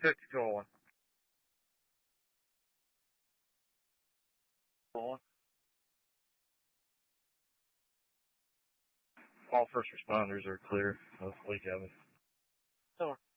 50-1. All first responders are clear of Lee County. Over.